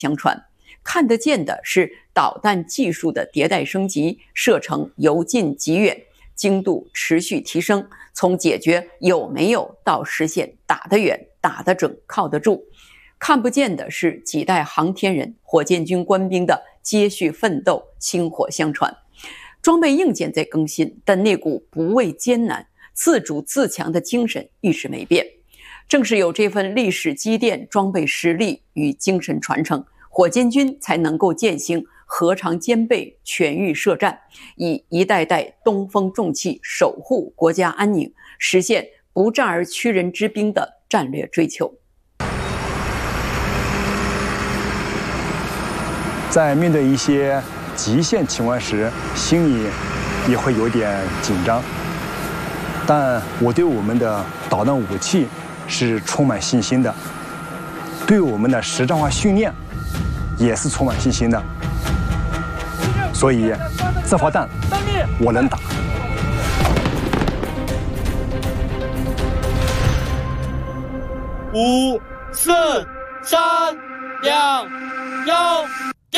相传。看得见的是导弹技术的迭代升级，射程由近及远，精度持续提升，从解决有没有到实现打得远、打得准、靠得住。看不见的是几代航天人、火箭军官兵的接续奋斗，薪火相传。装备硬件在更新，但那股不畏艰难、自主自强的精神一直没变。正是有这份历史积淀、装备实力与精神传承，火箭军才能够践行核常兼备、全域设战，以一代代东风重器守护国家安宁，实现不战而屈人之兵的战略追求。 在面对一些极限情况时，心里也会有点紧张，但我对我们的导弹武器是充满信心的，对我们的实战化训练也是充满信心的，所以这发弹我能打。 5、4、3、2、1，丢！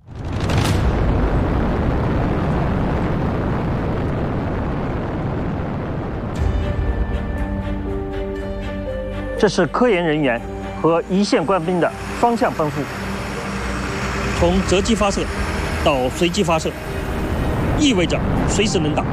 这是科研人员和一线官兵的双向奔赴。从择机发射到随机发射，意味着随时能打；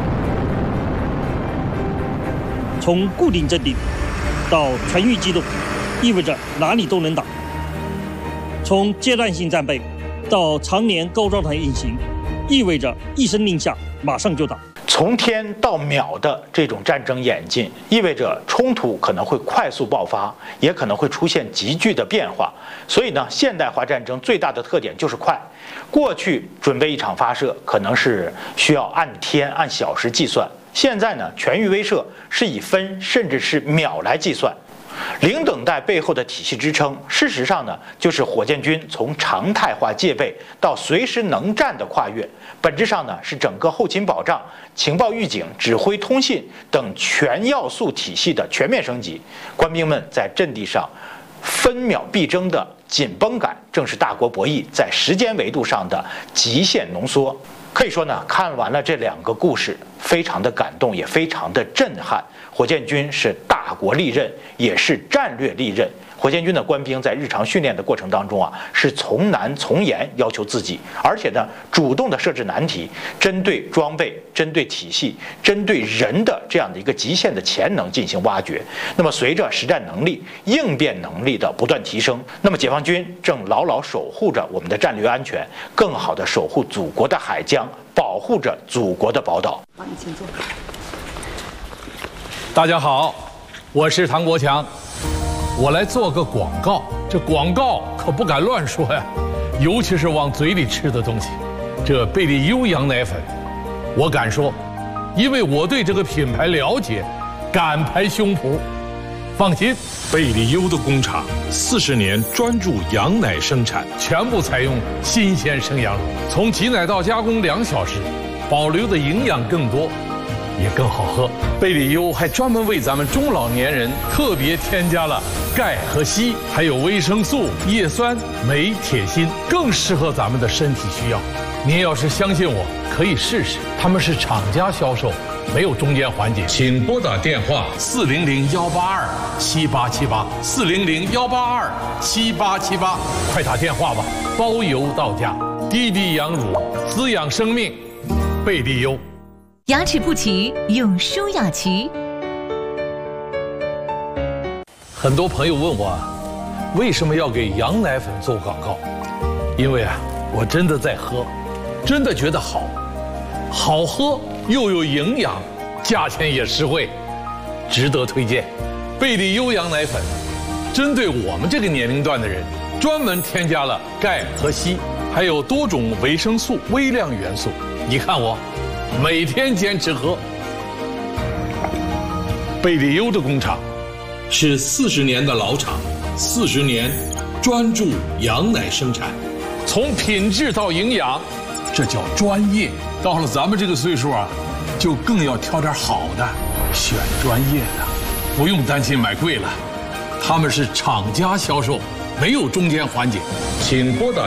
从固定阵地到全域机动，意味着哪里都能打；从阶段性战备到常年高状态运行，意味着一声令下马上就打。 从天到秒的这种战争演进，意味着冲突可能会快速爆发，也可能会出现急剧的变化。所以呢，现代化战争最大的特点就是快。过去准备一场发射可能是需要按天按小时计算，现在呢，全域威慑是以分甚至是秒来计算。零等待背后的体系支撑，事实上呢，就是火箭军从常态化戒备到随时能战的跨越。本质上呢，是整个后勤保障、情报预警、指挥通信等全要素体系的全面升级。官兵们在阵地上分秒必争的紧绷感，正是大国博弈在时间维度上的极限浓缩。可以说呢，看完了这两个故事，非常的感动，也非常的震撼。火箭军是大国利刃，也是战略利刃。火箭军的官兵在日常训练的过程当中啊，是从难从严要求自己，而且呢，主动的设置难题，针对装备、针对体系、针对人的这样的一个极限的潜能进行挖掘。那么，随着实战能力、应变能力的不断提升，那么解放军正牢牢守护着我们的战略安全，更好地守护祖国的海疆，保护着祖国的宝岛。 好，你请坐。 大家好，我是唐国强。我来做个广告，这广告可不敢乱说呀，尤其是往嘴里吃的东西。这贝利优羊奶粉，我敢说，因为我对这个品牌了解，敢拍胸脯。放心，贝利优的工厂40年专注羊奶生产，全部采用新鲜生羊乳，从挤奶到加工2小时，保留的营养更多。也更好喝。贝利优还专门为咱们中老年人特别添加了钙和硒，还有维生素、叶酸、镁、铁、锌，更适合咱们的身体需要。您要是相信我，可以试试。他们是厂家销售，没有中间环节。请拨打电话400-182-7878，400-182-7878，快打电话吧，包邮到家。滴滴羊乳，滋养生命，贝利优。 牙齿不齐，用舒雅琪。 很多朋友问我，为什么要给羊奶粉做广告？因为我真的在喝，真的觉得好，好喝又有营养，价钱也实惠，值得推荐。贝利优羊奶粉，针对我们这个年龄段的人，专门添加了钙和硒，还有多种维生素、微量元素。你看我。每天坚持喝。贝利优的工厂是40年的老厂，40年专注羊奶生产，从品质到营养，这叫专业。到了咱们这个岁数就更要挑点好的，选专业的，不用担心买贵了。他们是厂家销售，没有中间环节。请拨打